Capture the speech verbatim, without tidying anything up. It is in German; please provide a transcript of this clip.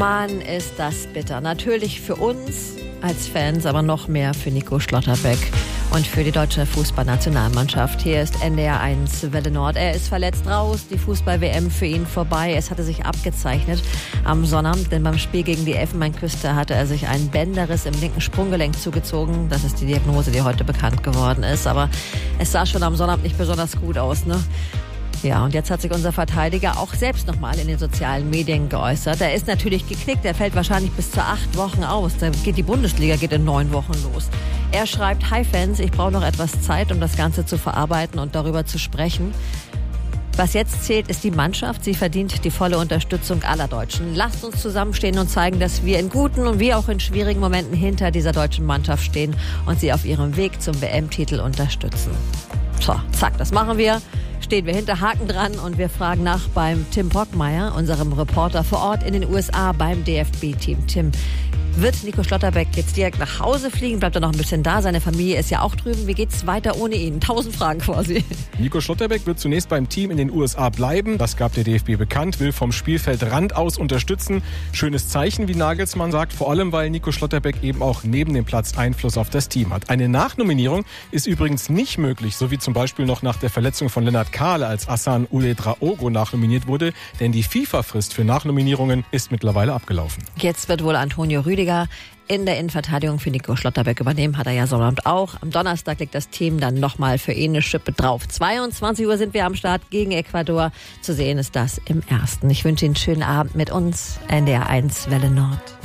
Mann, ist das bitter. Natürlich für uns als Fans, aber noch mehr für Nico Schlotterbeck und für die deutsche Fußballnationalmannschaft. Hier ist N D R eins Welle Nord. Er ist verletzt raus, die Fußball-W M für ihn vorbei. Es hatte sich abgezeichnet am Sonnabend, denn beim Spiel gegen die Elfenbeinküste hatte er sich einen Bänderriss im linken Sprunggelenk zugezogen. Das ist die Diagnose, die heute bekannt geworden ist. Aber es sah schon am Sonnabend nicht besonders gut aus, ne? Ja, und jetzt hat sich unser Verteidiger auch selbst nochmal in den sozialen Medien geäußert. Er ist natürlich geknickt, er fällt wahrscheinlich bis zu acht Wochen aus. Da geht die Bundesliga geht in neun Wochen los. Er schreibt: Hi Fans, ich brauche noch etwas Zeit, um das Ganze zu verarbeiten und darüber zu sprechen. Was jetzt zählt, ist die Mannschaft. Sie verdient die volle Unterstützung aller Deutschen. Lasst uns zusammenstehen und zeigen, dass wir in guten und wie auch in schwierigen Momenten hinter dieser deutschen Mannschaft stehen und sie auf ihrem Weg zum W M-Titel unterstützen. So, zack, das machen wir. Stehen wir hinter, Haken dran, und wir fragen nach beim Tim Brockmeier, unserem Reporter vor Ort in den U S A beim D F B-Team. Tim, wird Nico Schlotterbeck jetzt direkt nach Hause fliegen? Bleibt er noch ein bisschen da? Seine Familie ist ja auch drüben. Wie geht's weiter ohne ihn? Tausend Fragen quasi. Nico Schlotterbeck wird zunächst beim Team in den U S A bleiben. Das gab der D F B bekannt, will vom Spielfeldrand aus unterstützen. Schönes Zeichen, wie Nagelsmann sagt, vor allem, weil Nico Schlotterbeck eben auch neben dem Platz Einfluss auf das Team hat. Eine Nachnominierung ist übrigens nicht möglich, so wie zum Beispiel noch nach der Verletzung von Lennart Kahle, als Hassan Ouedraogo nachnominiert wurde, denn die FIFA-Frist für Nachnominierungen ist mittlerweile abgelaufen. Jetzt wird wohl Antonio Rüdiger in der Innenverteidigung für Nico Schlotterbeck übernehmen, hat er ja Sonnabend auch. Am Donnerstag legt das Team dann nochmal für ihn eine Schippe drauf. zweiundzwanzig Uhr sind wir am Start gegen Ecuador. Zu sehen ist das im Ersten. Ich wünsche Ihnen einen schönen Abend mit uns. N D R eins Welle Nord.